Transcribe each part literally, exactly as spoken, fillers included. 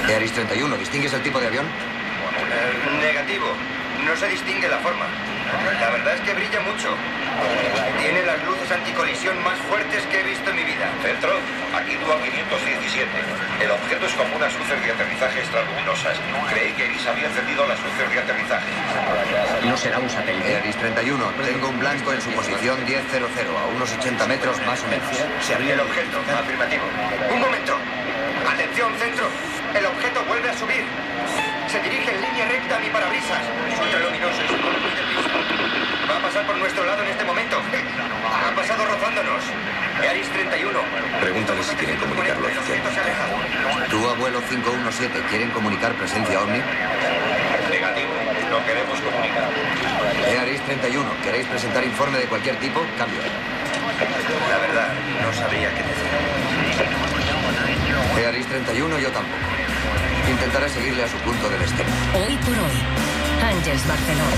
Earis treinta y uno, ¿distingues el tipo de avión? Eh, negativo. No se distingue la forma. La verdad es que brilla mucho. Tiene las luces anticolisión más fuertes que he visto en mi vida. Centro, aquí tú a quinientos diecisiete. El objeto es como unas luces de aterrizaje extraluminosas. Creí que Eris había encendido las luces de aterrizaje. ¿No será un satélite? Earis treinta y uno, tengo un blanco en su posición diez cero cero, a unos ochenta metros más o menos. Se abrió el objeto. Afirmativo. Un momento. Atención, centro. El objeto vuelve a subir. Se dirige en línea recta a mi parabrisas. Es ultraluminoso y se mueve muy deprisa. Va a pasar por nuestro lado en este momento. Ha pasado rozándonos. Earis treinta y uno. Pregúntale si quieren comunicarlo. El objeto se aleja. Tu abuelo cinco uno siete, ¿quieren comunicar presencia ovni? Negativo, no queremos comunicar. Earis treinta y uno, ¿queréis presentar informe de cualquier tipo? Cambio. La verdad, no sabría qué decir. Earis treinta y uno, yo tampoco. Intentaré seguirle a su punto de destino. Hoy por hoy, Àngels Barceló.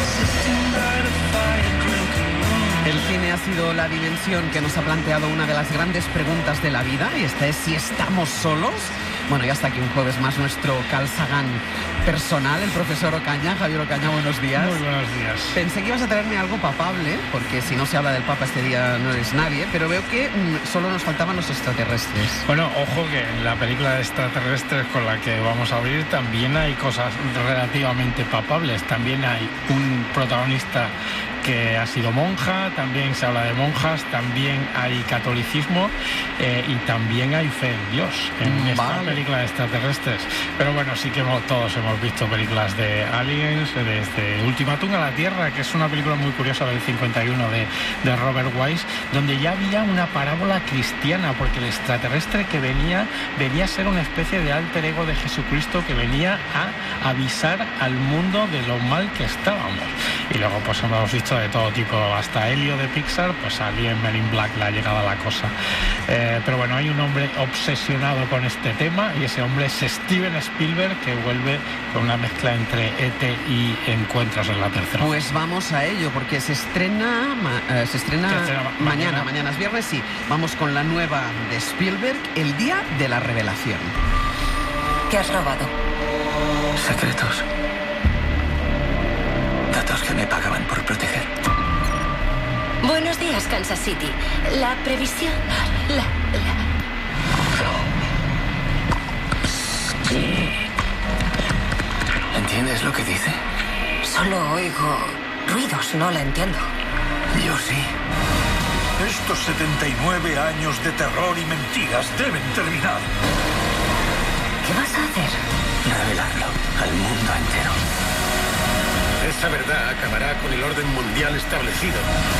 El cine ha sido la dimensión que nos ha planteado una de las grandes preguntas de la vida, y esta es si estamos solos. Bueno, ya está aquí un jueves más nuestro Carl Sagan personal, el profesor Ocaña. Javier Ocaña, buenos días. Muy buenos días. Pensé que ibas a traerme algo papable, porque si no se habla del Papa este día no eres nadie, pero veo que mmm, solo nos faltaban los extraterrestres. Bueno, ojo que en la película de extraterrestres con la que vamos a abrir también hay cosas relativamente papables. También hay un protagonista que ha sido monja, también se habla de monjas, también hay catolicismo eh, y también hay fe en Dios en esta vale. película de extraterrestres. Pero bueno, sí que hemos, todos hemos visto películas de aliens, desde Ultimátum a la Tierra, que es una película muy curiosa del cincuenta y uno de, de Robert Wise, donde ya había una parábola cristiana, porque el extraterrestre que venía, venía a ser una especie de alter ego de Jesucristo que venía a avisar al mundo de lo mal que estábamos. Y luego pues hemos visto de todo tipo, hasta Helio de Pixar, pues salí en Men in Black, la llegada a la cosa. Eh, pero bueno, hay un hombre obsesionado con este tema, y ese hombre es Steven Spielberg, que vuelve con una mezcla entre E T y Encuentros en la tercera. Pues vamos a ello, porque se estrena, ma, eh, se estrena, Se estrena ma- mañana, mañana. mañana es viernes, sí. Vamos con la nueva de Spielberg, El día de la revelación. ¿Qué has robado? Secretos. Datos que me pagaban por proteger. Buenos días, Kansas City. La previsión... La... la... ¿Entiendes lo que dice? Solo oigo ruidos, no la entiendo. Yo sí. Estos setenta y nueve años de terror y mentiras deben terminar. ¿Qué vas a hacer? Revelarlo al mundo entero. Esa verdad acabará con el orden mundial establecido.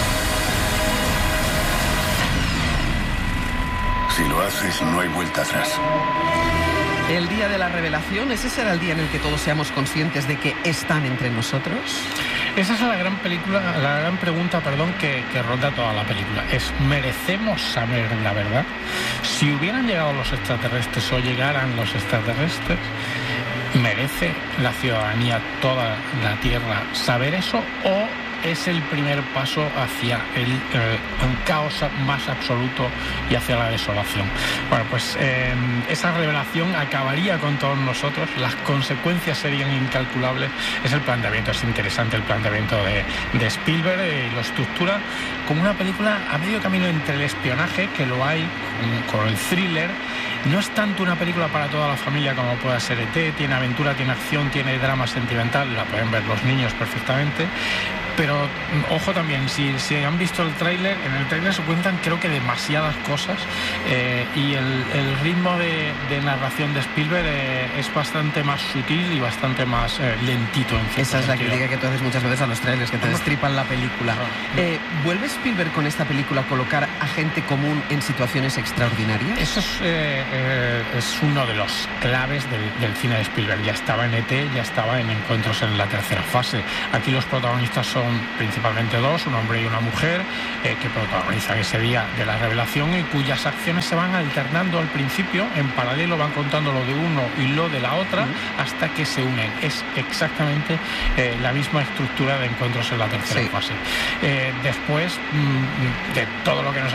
Si lo haces, no hay vuelta atrás. El día de la revelación, ¿ese será el día en el que todos seamos conscientes de que están entre nosotros? Esa es la gran película, la gran pregunta, perdón, que, que ronda toda la película. Es, ¿merecemos saber la verdad? Si hubieran llegado los extraterrestres o llegaran los extraterrestres, ¿merece la ciudadanía, toda la Tierra, saber eso, o es el primer paso hacia el, eh, un caos más absoluto y hacia la desolación? Bueno, pues eh, esa revelación acabaría con todos nosotros, las consecuencias serían incalculables. Es el planteamiento, es interesante el planteamiento de, de Spielberg, y eh, lo estructura como una película a medio camino entre el espionaje, que lo hay, con, con el thriller. No es tanto una película para toda la familia como pueda ser E T, tiene aventura, tiene acción, tiene drama sentimental, la pueden ver los niños perfectamente. Pero, ojo también, si, si han visto el tráiler, en el tráiler se cuentan creo que demasiadas cosas, eh, y el, el ritmo de, de narración de Spielberg eh, es bastante más sutil y bastante más eh, lentito. En Esa es la sentido. crítica que tú haces muchas veces a los trailers, que te destripan la película. Eh, ¿Vuelve Spielberg con esta película a colocar a gente común en situaciones extraordinarias? Eso es, eh, eh, es uno de los claves del, del cine de Spielberg. Ya estaba en E T, ya estaba en Encuentros en la tercera fase. Aquí los protagonistas son principalmente dos, un hombre y una mujer, eh, que protagonizan ese día de la revelación, y cuyas acciones se van alternando al principio, en paralelo van contando lo de uno y lo de la otra, uh-huh, hasta que se unen. Es exactamente eh, la misma estructura de Encuentros en la tercera sí. fase. Eh, después mmm, de todo lo que nos